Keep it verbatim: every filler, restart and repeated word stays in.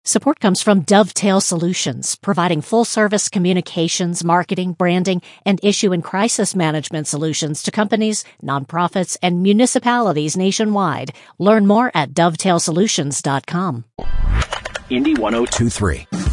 Support comes from Dovetail Solutions, providing full-service communications, marketing, branding, and issue and crisis management solutions to companies, nonprofits, and municipalities nationwide. Learn more at dovetail solutions dot com. Indy one oh two point three.